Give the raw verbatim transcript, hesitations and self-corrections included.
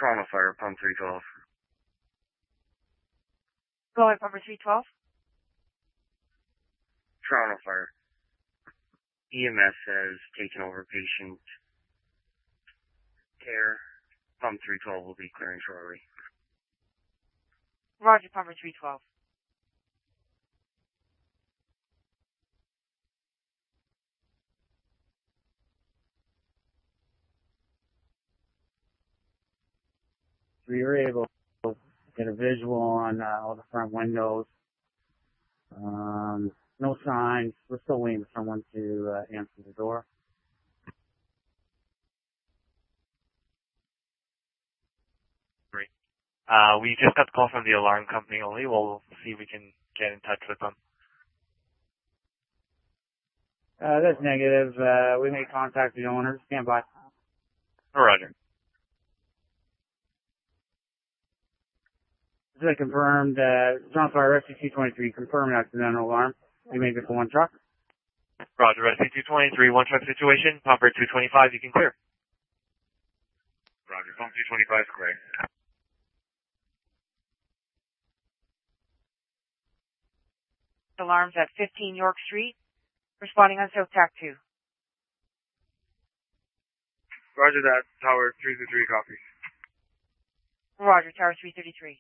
Toronto Fire, pump three twelve. Go ahead, pumper three twelve. Toronto Fire. E M S has taken over patient care. Pump three twelve will be clearing shortly. Roger, pumper three twelve. We were able to get a visual on uh, all the front windows. Um, no signs. We're still waiting for someone to uh, answer the door. Great. Uh, we just got the call from the alarm company only. We'll see if we can get in touch with them. Uh, that's negative. Uh, we may contact the owner. Stand by. Oh, Roger. This is a confirmed, uh, Toronto Fire Rescue two twenty-three, confirmed accidental alarm. We made it for one truck. Roger, Rescue two twenty-three, one truck situation. Pumper two twenty-five, you can clear. Roger, pump two twenty-five is clear. Alarms at fifteen York Street. Responding on South Tack two. Roger that, Tower three three three, copy. Roger, Tower three thirty-three.